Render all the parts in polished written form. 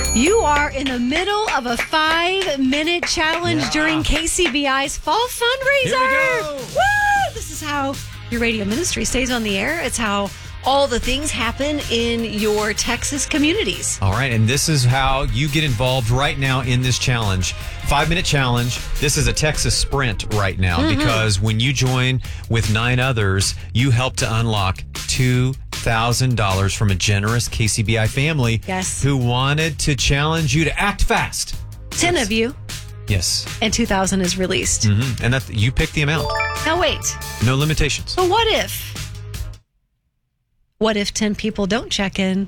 You are in the middle of a 5-minute challenge during KCBI's fall fundraiser. Here we go. Woo! This is how your radio ministry stays on the air. It's how all the things happen in your Texas communities. All right, and this is how you get involved right now in this challenge. 5-minute challenge. This is a Texas sprint right now because when you join with 9 others, you help to unlock $2,000 from a generous KCBI family who wanted to challenge you to act fast. 10 of you. Yes. And 2,000 is released. And that you pick the amount. Now wait. No limitations. But what if 10 people don't check in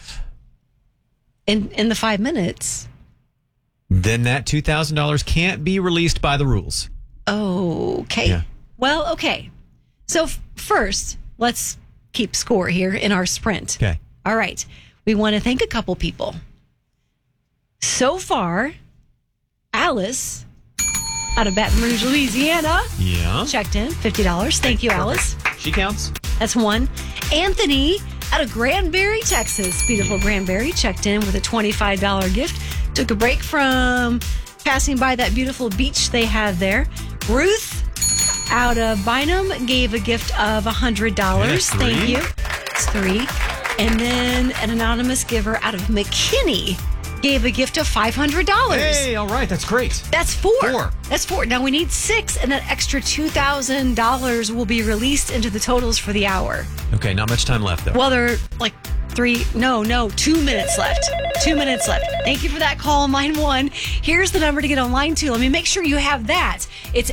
the 5 minutes? Then that $2,000 can't be released by the rules. Okay. Yeah. Well, okay. So first, let's keep score here in our sprint. Okay. All right. We want to thank a couple people. So far, Alice out of Baton Rouge, Louisiana. Yeah. Checked in $50. Thank you, Alice. She counts. That's one. Anthony out of Granbury, Texas. Beautiful Granbury. Checked in with a $25 gift. Took a break from passing by that beautiful beach they have there. Ruth out of Bynum gave a gift of $100. Thank you. It's 3. And then an anonymous giver out of McKinney gave a gift of $500. Hey, all right. That's great. That's 4. 4. That's 4. Now we need 6, and that extra $2,000 will be released into the totals for the hour. Okay, not much time left, though. Well, there are like 2 minutes left. 2 minutes left. Thank you for that call on line 1. Here's the number to get on line 2. Let me make sure you have that. It's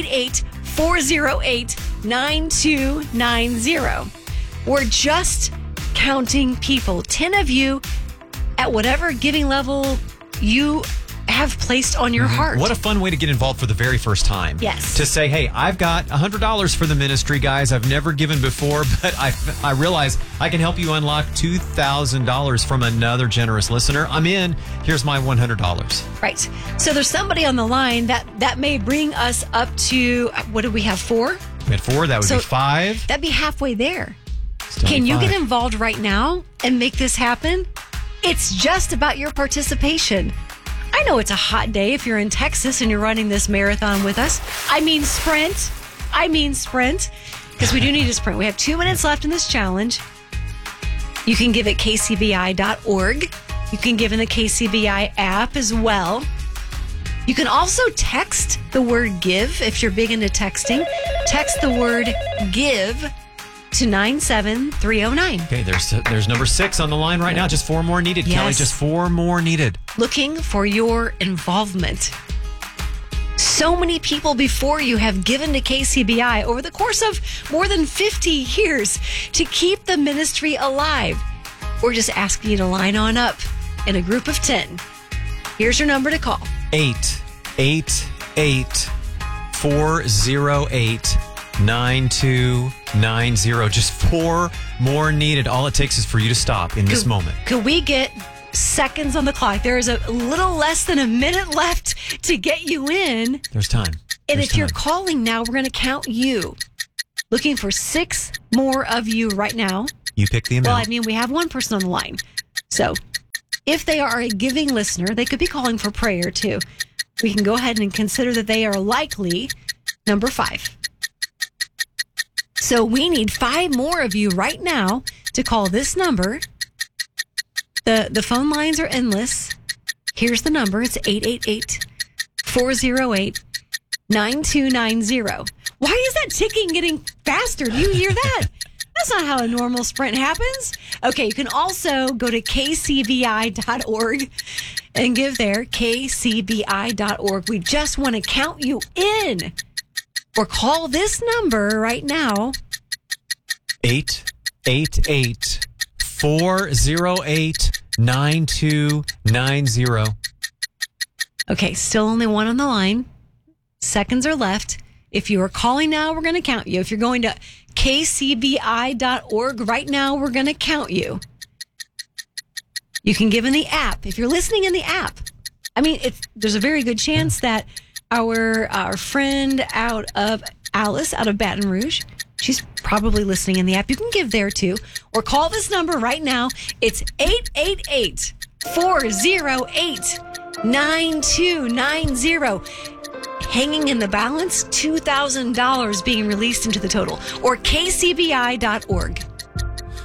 888-408-9290. We're just counting people. 10 of you at whatever giving level you have placed on your heart. What a fun way to get involved for the very first time. Yes. To say, hey, I've got $100 for the ministry, guys. I've never given before, but I realize I can help you unlock $2,000 from another generous listener. I'm in. Here's my $100. Right. So there's somebody on the line that may bring us up to, what do we have, 4? We had 4. That would be 5. That'd be halfway there. Still Can you 5. get involved right now and make this happen? It's just about your participation. I know it's a hot day if you're in Texas and you're running this marathon with us. I mean sprint. Because we do need a sprint. We have 2 minutes left in this challenge. You can give at kcbi.org. You can give in the KCBI app as well. You can also text the word give if you're big into texting. Text the word give to 97309. Okay, there's number 6 on the line right now. Just 4 more needed, Yes. Kelly. Just 4 more needed. Looking for your involvement. So many people before you have given to KCBI over the course of more than 50 years to keep the ministry alive. We're just asking you to line on up in a group of 10. Here's your number to call. 888-408-9290. Just 4 more needed. All it takes is for you to stop in this moment. Could we get seconds on the clock? There is a little less than a minute left to get you in. There's time. And if you're calling now, we're going to count you. Looking for 6 more of you right now. You pick the amount. Well, I mean, we have one person on the line. So if they are a giving listener, they could be calling for prayer too. We can go ahead and consider that they are likely number 5. So we need 5 more of you right now to call this number. The phone lines are endless. Here's the number. It's 888-408-9290. Why is that ticking getting faster? Do you hear that? That's not how a normal sprint happens. Okay, you can also go to kcbi.org and give there, kcbi.org. We just want to count you in. Or call this number right now. 888-408-9290. Okay, still only one on the line. Seconds are left. If you are calling now, we're going to count you. If you're going to kcbi.org right now, we're going to count you. You can give in the app. If you're listening in the app, I mean, there's a very good chance that our friend out of Alice out of Baton Rouge, she's probably listening in the app. You can give there too, or call this number right now. It's 408-9290. Hanging in the balance, $2,000 being released into the total. Or kcbi.org.